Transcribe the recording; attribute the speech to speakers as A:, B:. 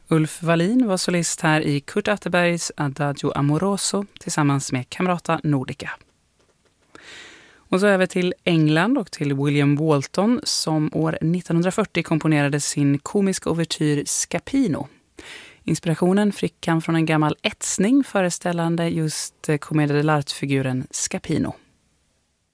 A: Ulf Wallin var solist här i Kurt Atterbergs Adagio Amoroso tillsammans med Camerata Nordica. Och så över till England och till William Walton som år 1940 komponerade sin komiska ouvertyr Scapino. Inspirationen fick han från en gammal etsning föreställande just Commedia dell'arte-figuren Scapino.